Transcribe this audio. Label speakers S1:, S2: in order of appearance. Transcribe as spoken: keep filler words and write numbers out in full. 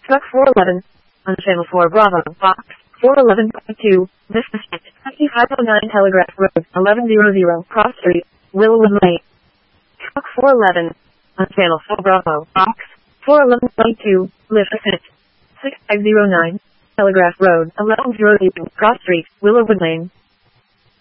S1: Truck four eleven. On Channel four Bravo, Box four eleven point two, Vista Street, fifty-five oh nine Telegraph Road, eleven hundred, Cross Street, Willowwood Lane. Truck four eleven. On Channel four Bravo, Box four eleven point two, Vista Street, sixty-five oh nine, Telegraph Road, eleven hundred, Cross Street, Willowwood Lane.